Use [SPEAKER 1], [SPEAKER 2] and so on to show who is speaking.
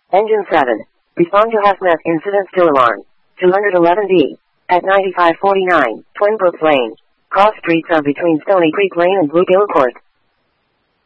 [SPEAKER 1] Engine 7. Respond to hazmat incident still alarm. 211D. At 9549, Twin Brooks Lane. Cross streets are between Stony Creek Lane and Bluegill Court.